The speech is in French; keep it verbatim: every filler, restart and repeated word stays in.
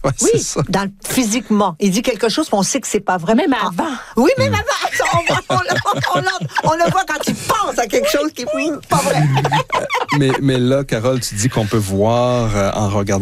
Ouais, Oui, c'est ça. dans, physiquement. Il dit quelque chose, mais on sait que c'est pas vrai. Même Ah, avant. oui, même avant. On, on, on, on, on le voit quand il pense à quelque chose qui n'est pas vrai. mais, mais là, Carole, tu dis qu'on peut voir euh, en regardant